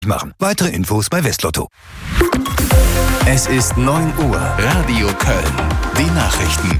machen. Weitere Infos bei Westlotto. Es ist 9 Uhr. Radio Köln. Die Nachrichten.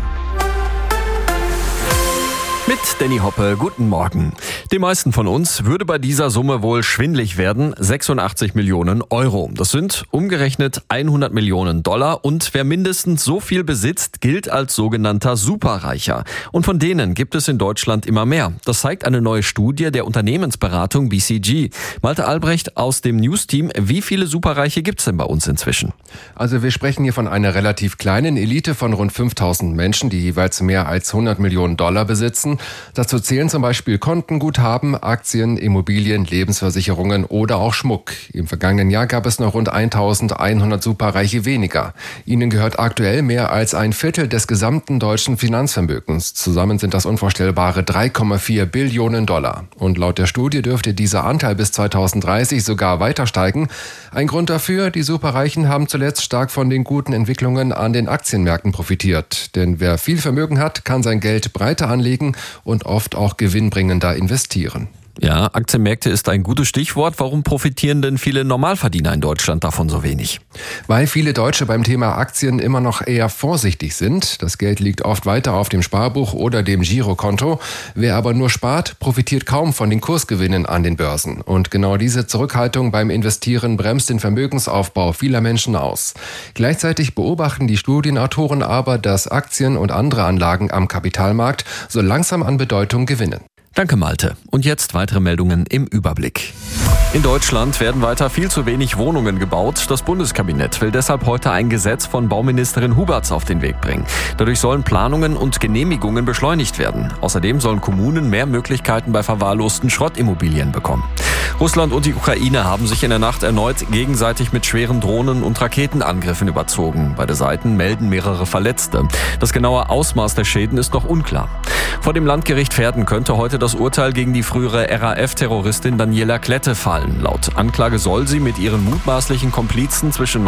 Mit Danny Hoppe, guten Morgen. Den meisten von uns würde bei dieser Summe wohl schwindlig werden, 86 Millionen Euro. Das sind umgerechnet 100 Millionen Dollar und wer mindestens so viel besitzt, gilt als sogenannter Superreicher. Und von denen gibt es in Deutschland immer mehr. Das zeigt eine neue Studie der Unternehmensberatung BCG. Malte Albrecht aus dem News-Team, wie viele Superreiche gibt es denn bei uns inzwischen? Also wir sprechen hier von einer relativ kleinen Elite von rund 5000 Menschen, die jeweils mehr als 100 Millionen Dollar besitzen. Dazu zählen zum Beispiel Kontenguthaben, Aktien, Immobilien, Lebensversicherungen oder auch Schmuck. Im vergangenen Jahr gab es noch rund 1100 Superreiche weniger. Ihnen gehört aktuell mehr als ein Viertel des gesamten deutschen Finanzvermögens. Zusammen sind das unvorstellbare 3,4 Billionen Dollar. Und laut der Studie dürfte dieser Anteil bis 2030 sogar weiter steigen. Ein Grund dafür, die Superreichen haben zuletzt stark von den guten Entwicklungen an den Aktienmärkten profitiert. Denn wer viel Vermögen hat, kann sein Geld breiter anlegen und oft auch gewinnbringender investieren. Ja, Aktienmärkte ist ein gutes Stichwort. Warum profitieren denn viele Normalverdiener in Deutschland davon so wenig? Weil viele Deutsche beim Thema Aktien immer noch eher vorsichtig sind. Das Geld liegt oft weiter auf dem Sparbuch oder dem Girokonto. Wer aber nur spart, profitiert kaum von den Kursgewinnen an den Börsen. Und genau diese Zurückhaltung beim Investieren bremst den Vermögensaufbau vieler Menschen aus. Gleichzeitig beobachten die Studienautoren aber, dass Aktien und andere Anlagen am Kapitalmarkt so langsam an Bedeutung gewinnen. Danke, Malte. Und jetzt weitere Meldungen im Überblick. In Deutschland werden weiter viel zu wenig Wohnungen gebaut. Das Bundeskabinett will deshalb heute ein Gesetz von Bauministerin Huberts auf den Weg bringen. Dadurch sollen Planungen und Genehmigungen beschleunigt werden. Außerdem sollen Kommunen mehr Möglichkeiten bei verwahrlosten Schrottimmobilien bekommen. Russland und die Ukraine haben sich in der Nacht erneut gegenseitig mit schweren Drohnen- und Raketenangriffen überzogen. Beide Seiten melden mehrere Verletzte. Das genaue Ausmaß der Schäden ist noch unklar. Vor dem Landgericht Verden könnte heute das Urteil gegen die frühere RAF-Terroristin Daniela Klette fallen. Laut Anklage soll sie mit ihren mutmaßlichen Komplizen zwischen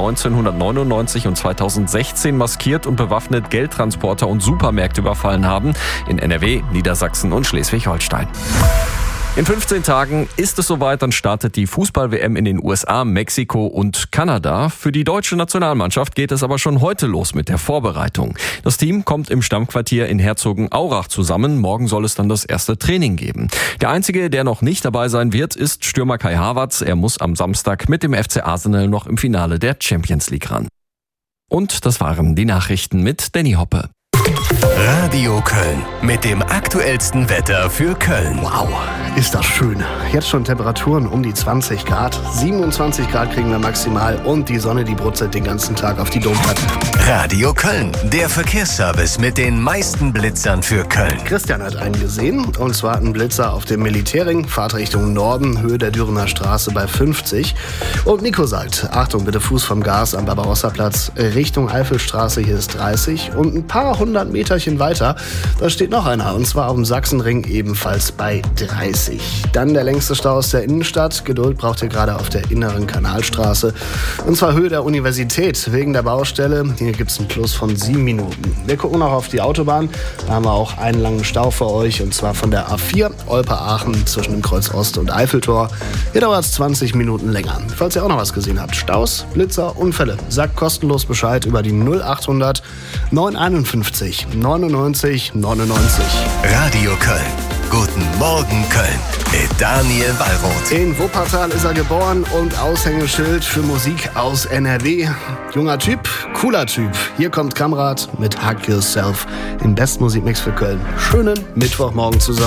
1999 und 2016 maskiert und bewaffnet Geldtransporter und Supermärkte überfallen haben in NRW, Niedersachsen und Schleswig-Holstein. In 15 Tagen ist es soweit, dann startet die Fußball-WM in den USA, Mexiko und Kanada. Für die deutsche Nationalmannschaft geht es aber schon heute los mit der Vorbereitung. Das Team kommt im Stammquartier in Herzogenaurach zusammen. Morgen soll es dann das erste Training geben. Der Einzige, der noch nicht dabei sein wird, ist Stürmer Kai Havertz. Er muss am Samstag mit dem FC Arsenal noch im Finale der Champions League ran. Und das waren die Nachrichten mit Danny Hoppe. Radio Köln mit dem aktuellsten Wetter für Köln. Wow, ist das schön. Jetzt schon Temperaturen um die 20 Grad. 27 Grad kriegen wir maximal und die Sonne, die brutzelt den ganzen Tag auf die Domplatte. Radio Köln, der Verkehrsservice mit den meisten Blitzern für Köln. Christian hat einen gesehen, und zwar ein Blitzer auf dem Militärring, Fahrtrichtung Norden, Höhe der Dürener Straße bei 50. Und Nico sagt, Achtung, bitte Fuß vom Gas am Barbarossa-Platz, Richtung Eifelstraße, hier ist 30. Und ein paar hundert Meterchen weiter, da steht noch einer, und zwar auf dem Sachsenring ebenfalls bei 30. Dann der längste Stau aus der Innenstadt. Geduld braucht ihr gerade auf der inneren Kanalstraße. Und zwar Höhe der Universität wegen der Baustelle. Hier gibt es einen Plus von 7 Minuten. Wir gucken noch auf die Autobahn. Da haben wir auch einen langen Stau für euch, und zwar von der A4 Olpe-Aachen zwischen dem Kreuz Ost und Eiffeltor. Hier dauert es 20 Minuten länger. Falls ihr auch noch was gesehen habt, Staus, Blitzer, Unfälle, sagt kostenlos Bescheid über die 0800 951 99 99. Radio Köln. Guten Morgen Köln mit Daniel Wallroth. In Wuppertal ist er geboren und Aushängeschild für Musik aus NRW. Junger Typ, cooler Typ. Hier kommt Kamrat mit Hug Yourself im besten Musikmix für Köln. Schönen Mittwochmorgen zusammen.